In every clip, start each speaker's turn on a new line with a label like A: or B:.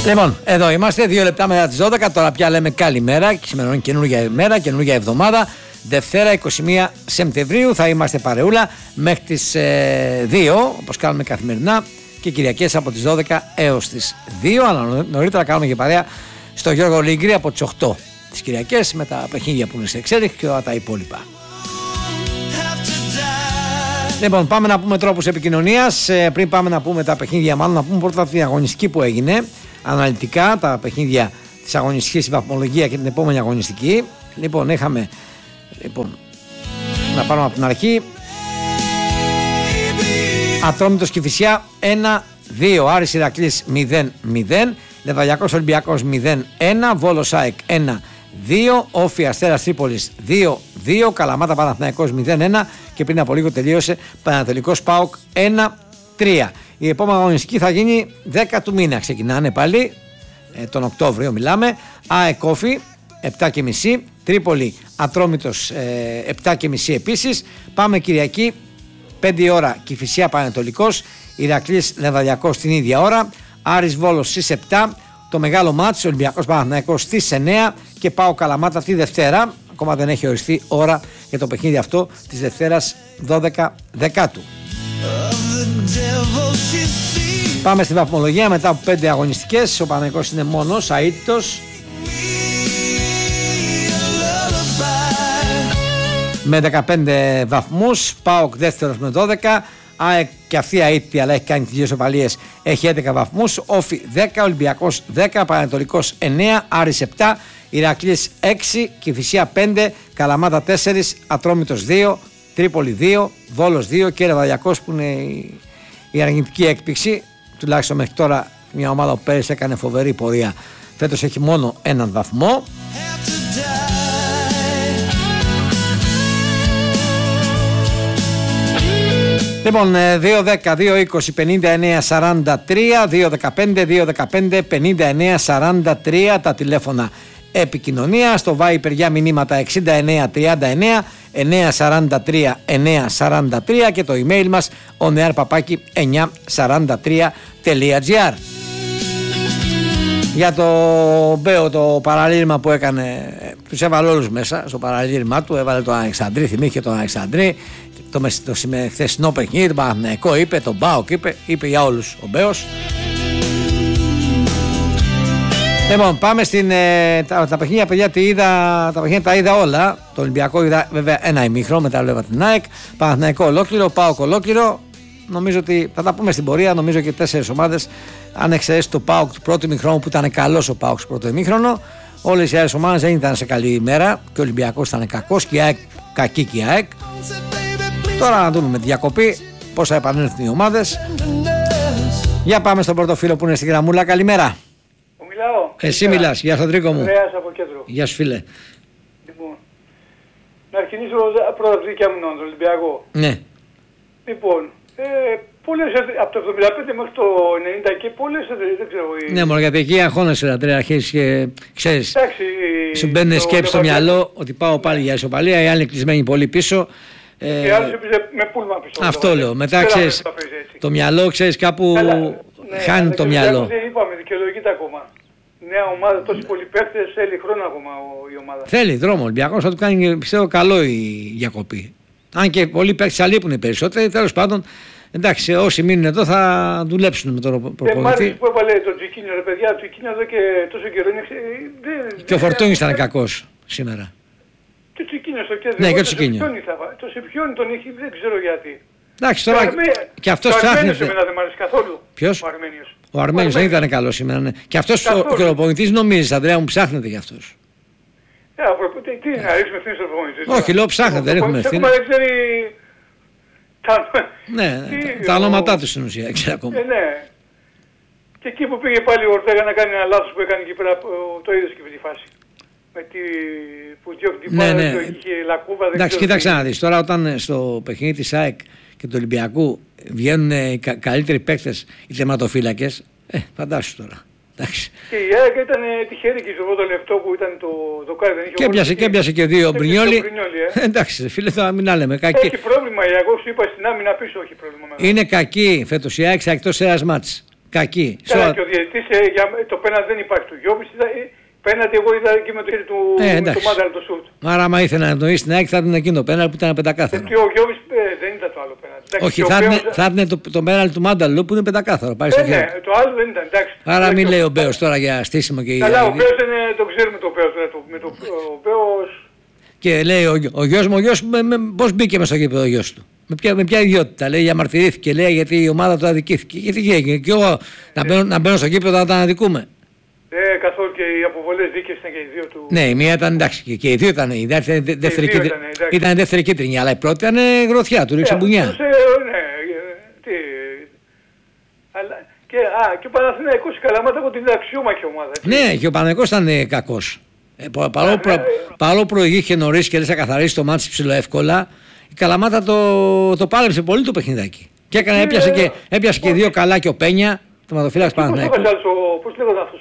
A: Λοιπόν, εδώ είμαστε, 2 λεπτά μετά τις 12. Τώρα πια λέμε καλημέρα. Σήμερα είναι καινούργια ημέρα, καινούργια εβδομάδα. Δευτέρα 21 Σεπτεμβρίου θα είμαστε παρεούλα μέχρι τις 2, όπως κάνουμε καθημερινά, και Κυριακές από τις 12 έως τις 2. Αλλά νωρίτερα κάνουμε και παρέα στο Γιώργο Λίγκρη από τις 8 τις Κυριακές με τα παιχνίδια που είναι σε εξέλιξη και όλα τα υπόλοιπα. Λοιπόν, πάμε να πούμε τρόπους επικοινωνίας. Πριν πάμε να πούμε τα παιχνίδια, μάλλον να πούμε πρώτα την αγωνιστική που έγινε. Αναλυτικά τα παιχνίδια της αγωνιστικής, η βαθμολογία και την επόμενη αγωνιστική. Λοιπόν, είχαμε. Να πάρουμε από την αρχή. Ατρόμητος Κηφισιά 1-2. Άρης Ηρακλής 0-0. Λεβαδιακός Ολυμπιακός 0-1. Βόλος ΑΕΚ 1-2. Όφη Αστέρας Τρίπολης 2-2. Καλαμάτα Παναθηναϊκός 0-1. Και πριν από λίγο τελείωσε Πανατολικός ΠΑΟΚ 1-3. Η επόμενη αγωνιστική θα γίνει 10 του μήνα. Ξεκινάνε πάλι τον Οκτώβριο, μιλάμε. ΑΕΚ Όφη 7.30. Τρίπολη Ατρόμητος 7.30 επίσης. Πάμε Κυριακή 5 ώρα Κηφισιά Πανατολικός. Ηρακλής Λεβαδιακός την ίδια ώρα. Άρης Βόλος στις 7. Το μεγάλο μάτς Ολυμπιακός Παναθηναϊκός στις 9. Και ΠΑΟΚ Καλαμάτα αυτή Δευτέρα. Ακόμα δεν έχει οριστεί ώρα για το παιχνίδι αυτό της Δευτέρας 12 Δεκάτου. Πάμε στη βαθμολογία μετά από 5 αγωνιστικές. Ο Παναθηναϊκός είναι μόνος, αίτητος, με 15 βαθμούς. ΠΑΟΚ δεύτερος με 12. ΑΕΚ και αυτή αίτητη, αλλά έχει κάνει τις δύο ισοπαλίες, έχει 11 βαθμούς. Όφη 10, Ολυμπιακός 10, Πανατολικός 9, Άρης 7, Ηρακλής 6, Κηφισιά 5, Καλαμάτα 4, Ατρόμητος 2, Τρίπολη 2, Βόλος 2 και Λεβαδιακός που είναι η αρνητική έκπληξη. Τουλάχιστον μέχρι τώρα μια ομάδα που πέρυσι έκανε φοβερή πορεία, φέτος έχει μόνο έναν βαθμό. Λοιπόν, 2-10, 2-20, 59-43, 2-15, 2-15, 59-43 τα τηλέφωνα επικοινωνία. Στο Viper για μηνύματα 69-39, 943, 943 και το email μας onearpapaki943.gr. Για το Μπέο το παραλήρημα που έκανε, τους έβαλε όλους μέσα στο παραλήρημά του, έβαλε τον Αλεξανδρή, θυμήθηκε τον Αλεξανδρή. Το χθεσινό παιχνίδι, τον Παναθηναϊκό είπε, τον ΠΑΟΚ είπε για όλους ο Μπέος. Λοιπόν, πάμε στην, τα παιχνίδια, παιδιά, τα παιχνίδια τα είδα όλα. Το Ολυμπιακό είδα βέβαια ένα ημίχρονο, μετά βλέπα την ΑΕΚ. Παναθηναϊκό ολόκληρο, ΠΑΟΚ ολόκληρο. Νομίζω ότι θα τα πούμε στην πορεία. Νομίζω και 4 ομάδες, αν εξαιρέσει το ΠΑΟΚ του πρώτου ημίχρονου που ήταν καλός ο ΠΑΟΚ στο πρώτο ημίχρονο. Όλες οι άλλες ομάδες δεν ήταν σε καλή ημέρα. Και ο Ολυμπιακός ήταν κακός και η ΑΕΚ κακή και η ΑΕΚ. Τώρα να δούμε με τη διακοπή πώς θα επανέλθουν οι ομάδες. Για πάμε στον πρώτο φίλο που είναι στην γραμμούλα. Καλημέρα.
B: Μιλάω.
A: Εσύ μιλάς. Γεια σου, Αντρίκο μου.
B: Από κέντρο.
A: Γεια σου, φίλε.
B: Λοιπόν, να αρχίσω πρώτα από τη δικιά μου τον Ολυμπιακό.
A: Ναι.
B: Λοιπόν, πολλές από το 75 μέχρι το 90 και πολλές δεν ξέρω.
A: Ναι, μόνο γιατί εκεί αγχώνεσαι, να αρχίσεις και ξέρεις.
B: Εντάξει,
A: σου μπαίνει σκέψη στο μυαλό ότι πάω πάλι για ισοπαλία, οι άλλοι είναι κλεισμένοι πολύ πίσω.
B: Και άλλος έπαιζε με πούλμα πίσω.
A: Αυτό λέω. Μετά ξέρεις, το μυαλό ξέρεις κάπου χάνει το μυαλό.
B: Δεν είπαμε, δικαιολογείται ακόμα. Νέα ομάδα, τόσοι πολλοί παίκτες, θέλει χρόνο ακόμα η ομάδα.
A: Θέλει δρόμο. Ο Ολυμπιακός θα του κάνει, πιστεύω, καλό η διακοπή. Αν και πολλοί παίκτες θα λείπουν περισσότεροι, τέλος πάντων. Εντάξει, όσοι μείνουν εδώ θα δουλέψουν με τον προπονητή.
B: Μ' άρεσε που έβαλε τον Τζικίνιο, ρε παιδιά, το Τζικίνιο εδώ και τόσο καιρό είναι.
A: Και ο Φορτούνης ήταν κακός σήμερα.
B: Και ο Τσικίνιο στο κέντρο.
A: Ναι, και ο Τσικίνιο.
B: Το Σιπιόνι τον έχει, δεν ξέρω γιατί.
A: Εντάξει, τώρα και αυτός ψάχνεται.
B: Ο Αρμένιος δεν μ' άρεσε καθόλου.
A: Ποιος?
B: Ο Αρμένιος.
A: Ο Αρμένιος δεν ήταν καλός σήμερα. Ναι. Και αυτός ο προπονητής νομίζεις, Ανδρέα μου, ψάχνεται για αυτός.
B: Τι είναι, να ρίξουμε ευθύνη στον προπονητή.
A: Όχι, λέω ψάχνεται, δεν έχουμε ευθύνη.
B: Ακόμα δεν ξέρει.
A: Ναι, τα ονόματά του στην ουσία, δεν ξέρω ακόμα.
B: Ναι. Και εκεί που πήγε πάλι ο Ορτέγα να κάνει ένα λάθος που έκανε εκεί πέρα, το είδες και με τη φάση. Με τη που διώχνει την μπάλα, είχε λακκούβα.
A: Εντάξει, κοίταξε να δεις. Τώρα όταν στο παιχνίδι της ΑΕΚ και του Ολυμπιακού βγαίνουν οι καλύτεροι παίκτες, οι τερματοφύλακες, φαντάσου τώρα. Εντάξει.
B: Και η ΑΕΚ ήταν τυχερή και στο πρώτο λεπτό που ήταν το δοκάρι, δεν είχε
A: και έπιασε και δύο Μπρινιόλι. Εντάξει, φίλε, θα μην τα λέμε. Κακή.
B: Έχει πρόβλημα η ΑΕΚ, σου είπα στην άμυνα πίσω, όχι πρόβλημα.
A: Είναι κακή φέτος η ΑΕΚ εκτός ένας μάτς. Κακή.
B: Καλά, και ο διαιτητής το πέναλτι δεν υπάρχει του Γιώβιτς. Πέναλτι εγώ είδα εκεί με το χέρι του Μάνταλ το σουτ.
A: Άρα άμα ήθελε να ευνοήσει την ΑΕΚ θα ήταν εκείνο το πέναλτι που ήταν πεντακάθαρο.
B: Και ο Γιώβιτς δεν ήταν το άλλο πέναλτι.
A: Όχι, θα ήταν το πέναλτι του Μάνταλ που είναι πεντακάθαρο. Πάει στο χέρι.
B: Ναι, το άλλο δεν ήταν, εντάξει.
A: Άρα μην λέει ο Μπέος τώρα για στήσιμο και
B: Καλά, ο Μπέος το ξέρουμε το Μπέος. Ο Μπέος...
A: Και λέει ο γιος μου, πώς μπήκε μέσα στο γήπεδο ο γιος του. Με ποια ιδιότητα, λέει, αμαρτυρήθηκε, λέει, γιατί η ομάδα του αδικήθηκε. Γιατί έγινε, και εγώ να μπαίνω στο γήπεδο να τα αδικούμε.
B: Καθόλου, και οι αποβολές δίκαιες ήταν και οι δύο του.
A: Ναι, η μία ήταν εντάξει, και οι δύο ήταν. Η ήταν δεύτερη κίτρινη, αλλά η πρώτη ήταν γροθιά, του ρίξε μπουνιά.
B: Ναι, και ο Παναθηναϊκός, η Καλαμάτα, από την αξιόμαχη ομάδα.
A: Ναι, και ο Παναθηναϊκός ήταν κακός. Παρόλο προηγήθηκε νωρίς και δεν θα καθαρίσει το μάτι ψηλοεύκολα, η Καλαμάτα το πάλεψε πολύ το παιχνιδάκι. Και έπιασε και δύο καλά και ο Πένια, το ματοφύλακα Παναθηναϊκού.
B: Πώς λέγονταν αυτός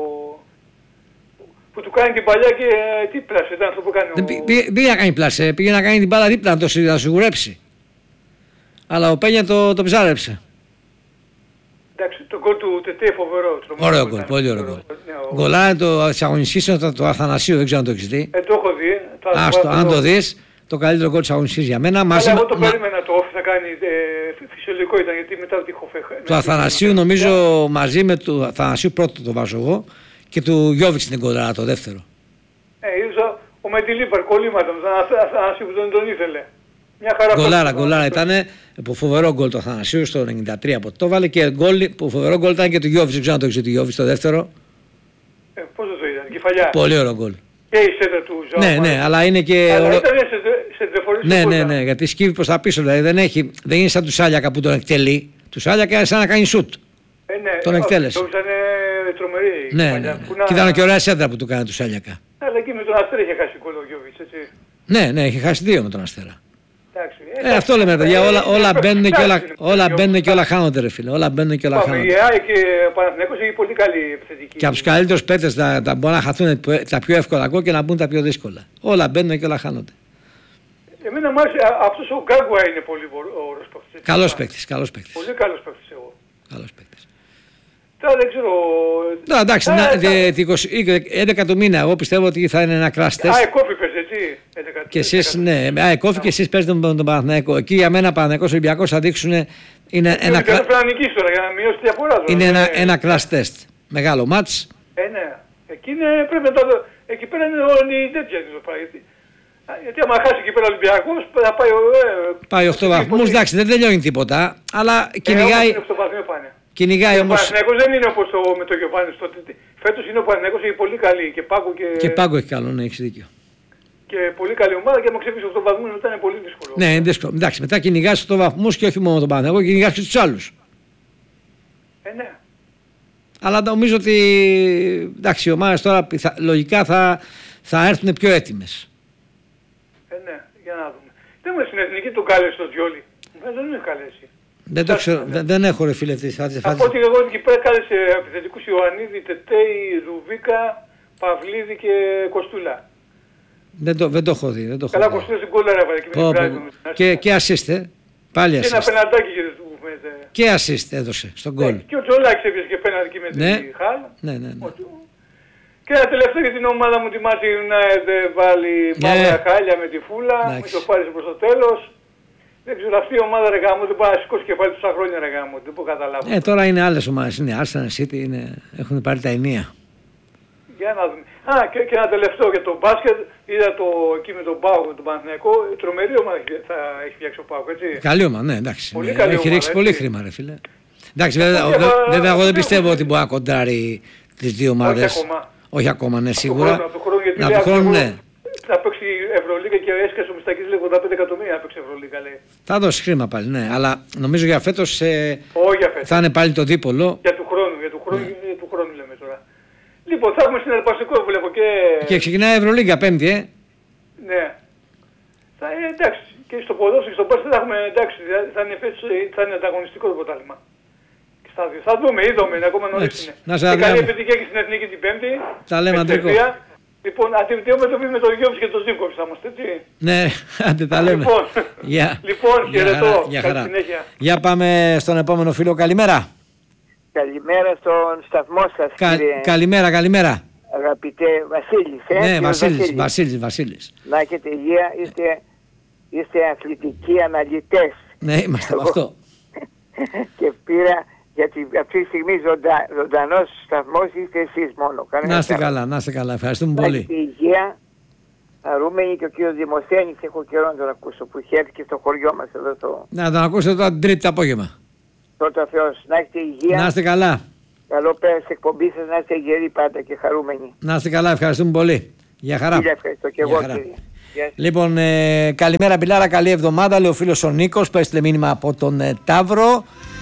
B: που του κάνει την παλιά και τι πλάσε ήταν αυτό που κάνει
A: πήγε να κάνει πλάσε, πήγε να κάνει την μπάλα δίπλα να το σιγουρέψει. Αλλά ο Πένια το ψάρεψε.
B: Εντάξει, το γκολ του Τετέ φοβερό.
A: Ωραίο γκολ, πολύ ωραίο γκολ. Γκολάρε το αγωνιστής το Αθανασίου, δεν ξέρω αν το έχεις δει.
B: Το έχω δει.
A: Αν το δεις, το καλύτερο γκολ της αγωνιστής για μένα.
B: Εγώ το περίμενα το όφι θα κάνει, φυσιολογικό ήταν, γιατί μετά τη Χοφέ.
A: Το Αθανασίου νομίζω μαζί με του Αθανασίου πρώτο το βάζω εγώ και του Γιώβιτς την γκολάρα το δεύτερο.
B: Είδα ο Μεντιλίπαρ κολλήματα με τον Αθανασίου που δεν τον ήθελε. Μια χαρά.
A: Γκολάρα ήταν, φοβερό γκολ του Αθανασίου στο 93 από το βάλε, και φοβερό γκολ ήταν και του Γιώβιτς, δεν ξέρω αν το έχεις του Γιώβιτς το δεύτερο.
B: Πώς το είδα, κεφαλιά.
A: Πολύ ωραίο γκολ.
B: Και η σέντρα του Ζωά.
A: Ναι, αλλά είναι και...
B: Αλλά ήταν σε δεφορείς.
A: Ναι, γιατί σκύβει προς τα πίσω, δηλαδή δεν είναι σαν του Σάλιακα που τον εκτελεί. Του Σάλιακα είναι σαν να κάνει σουτ. Τον εκτέλεσε.
B: Ήταν τρομερή.
A: Ναι. Και ήταν και ωραία σέντρα που του κάνει του Σάλιακα.
B: Αλλά εκεί με τον Αστέρα είχε χάσει γκολ ο Γιώβιτς, έτσι.
A: Ναι, είχε χάσει δύο με τον Αστέρα.
B: Αυτό
A: λέμε παιδιά, όλα μπαίνουν και όλα χάνονται ρε φίλε. Όλα μπαίνουν και όλα χάνονται.
B: Η ΑΕΚ και ο Παναθηναϊκός έχει πολύ καλή επιθετική.
A: Και από τους καλύτερους παίκτες μπορεί να χαθούν τα πιο εύκολα γκολ και να μπουν τα πιο δύσκολα. Όλα μπαίνουν και όλα χάνονται.
B: Εμένα μου άρεσε αυτός ο Γκάγκουα, είναι πολύ ωραίος παίκτης.
A: Καλός παίκτης.
B: Πολύ καλός παίκτης εγώ.
A: Καλός παίκτης.
B: Τώρα δεν ξέρω...
A: Εντάξει, 11 του μήνα εγώ πιστεύω ότι θα είναι ένα crash test.
B: Κόφι παίζει έτσι.
A: Και εσείς, ναι, κόφι και εσείς παίζετε με τον Παναθηναϊκό. Εκεί για μένα Παναθηναϊκός Ολυμπιακός θα δείξουν είναι ένα crash test. Μεγάλο μάτς.
B: Ναι. Εκεί πρέπει να το... Εκεί πέρα είναι όλοι τέτοια το πράγμα. Γιατί άμα χάσει εκεί πέρα ο Ολυμπιακός θα πάει...
A: Πάει 8 βαθμούς, εντάξει δεν τελειώνει τίποτα, αλλά κυνηγάει... Κυνηγάει όμως...
B: Ο Παναθηναϊκός δεν είναι όπως με το Γιωβάνης τότε. Φέτος είναι ο Παναθηναϊκός, έχει πολύ καλή και Πάγκο και...
A: Και Πάγκο έχει καλό, ναι, έχεις δίκιο.
B: Και πολύ καλή ομάδα και άμα ξεφύγει 8 βαθμούς μετά είναι πολύ δύσκολο.
A: Ναι, είναι δύσκολο. Εντάξει, μετά κυνηγάς 8 βαθμούς και όχι μόνο τον Παναθηναϊκό, κυνηγάς και τους άλλους.
B: Ναι.
A: Αλλά νομίζω ότι εντάξει, οι ομάδες τώρα λογικά θα έρθουν πιο έτοιμες.
B: Ναι, για να δούμε. Δεν μου στην εθνική του κάλεσε το Τζιόλι. Δεν είναι καλέσει.
A: Δεν το ξέρω, δεν έχω ρε φίλε αυτή.
B: Από ό,τι εγώ εκεί πέρα κάλεσε επιθετικούς Ιωαννίδη, Τετέι, Δουβίκα, Παυλίδη και Κοστούλα.
A: Δεν το έχω δει.
B: Καλά Κοστούλα στην κόλλα έβαλε
A: και ασίστε. Πάλι ασίστε.
B: Και ένα πεναντάκι και του φαίνεται.
A: Και ασίστε έδωσε στον γκολ.
B: Και ο Τζολάκης έπιασε και πέναντι με τη Χάλ.
A: Ναι.
B: Και ένα τελευταίο για την ομάδα μου, τη Manchester United, βάλει μαύρα χάλια με τη Φούλα, με το πάρισε προς το τέλος. Δεν ξέρω, αυτή η ομάδα ρε γάμο δεν μπορεί να σηκώσει κεφάλι τόσα χρόνια ρε γάμο, δεν μπορώ να καταλάβω.
A: Τώρα είναι άλλες ομάδες, είναι Arsenal, City, έχουν πάρει τα ενία.
B: Για να δούμε. Και ένα τελευταίο για το μπάσκετ, είδα εκεί με τον Πάο, με τον Παναθηναϊκό, τρομερή ομάδα θα έχει φτιάξει ο Πάο, έτσι.
A: Καλή ομάδα, ναι, εντάξει.
B: Πολύ καλή
A: έχει ρίξει πολύ χρήμα ρε φίλε. Εντάξει, βέβαια εγώ δεν πιστεύω ότι μπορεί να κοντράρει τις δύο ομάδες. Όχι ακόμα, ναι, σίγουρα.
B: Να του χρόνου, ναι. Θα παίξει Ευρωλίγα και έσκασε ο Μιστακής λέει 85 εκατομμύρια να παίξει Ευρωλίγα λέει.
A: Θα δώσει χρήμα πάλι, ναι, αλλά νομίζω για φέτος θα είναι πάλι το δίπολο.
B: Για του χρόνου λέμε τώρα. Λοιπόν, θα έχουμε συναρπαστικό βλέπω
A: και ξεκινάει η Ευρωλίγα Πέμπτη,
B: Ναι. Εντάξει, και στο ποδόσφαιρο και στο μπάσκετ θα έχουμε, εντάξει, θα είναι ανταγωνιστικό το πρωτάθλημα. Θα δούμε, είδαμε, ακόμα νωρίς είναι. Και καλή επιτυχία και στην Εθνική την Πέμπτη.
A: Τα λέμε αντρικό.
B: Λοιπόν, αντιβιτεύουμε το με τον Γιώβιτς και τον Ζήμκοβιτς θα είμαστε, έτσι.
A: Ναι, άντε τα λέμε.
B: Λοιπόν, χαιρετώ.
A: Για χαρά. Για πάμε στον επόμενο φίλο. Καλημέρα.
C: Καλημέρα στον σταθμό σας, κύριε.
A: Καλημέρα.
C: Αγαπητέ Βασίλης.
A: Ναι, Βασίλης.
C: Να έχετε υγεία, είστε αθλητικοί αναλυτές.
A: Ναι, είμαστε από αυτό.
C: Και πήρα, γιατί αυτή τη στιγμή ζωντανός σταθμός είστε εσείς μόνο.
A: Να είστε καλά, ευχαριστούμε πολύ.
C: Να έχετε υγεία, χαρούμενοι, και ο κύριος Δημοσθένης, έχω καιρό να τον ακούσω, που είχε έρθει και στο χωριό μας εδώ.
A: Να τον ακούσετε τώρα την Τρίτη το απόγευμα.
C: Πρώτα Θεός, να έχετε υγεία.
A: Να είστε καλά.
C: Καλό πέρα στην εκπομπή σας, να είστε γεροί πάντα και χαρούμενοι.
A: Να είστε καλά, ευχαριστούμε πολύ. Γεια χαρά.
C: Κύριε, ευχαριστώ και εγώ, κύριε.
A: Λοιπόν, καλημέρα Πιλάρα, καλή εβδομάδα, λέει ο φίλος ο Νίκος που έστειλε μήνυμα από τον Ταύρο.